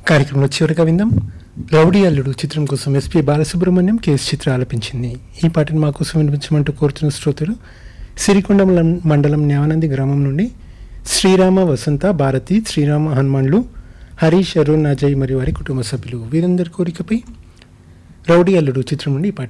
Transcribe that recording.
కార్యక్రమంలో చివరిగా విందాం. రౌడీ అల్లుడు చిత్రం కోసం ఎస్పి బాలసుబ్రహ్మణ్యం, కేఎస్ చిత్ర ఆలపించింది. ఈ పాటను మా కోసం వినిపించమంటూ కోరుతున్న శ్రోతలు సిరికొండ మండలం న్యావనంది గ్రామం నుండి శ్రీరామ, వసంత, భారతి, శ్రీరామ హనుమాన్లు, హరీష్, అరుణ్, అజయ్ మరియు వారి కుటుంబ సభ్యులు. వీరందరి కోరికపై రౌడీ అల్లుడు చిత్రం నుండి ఈ పాట.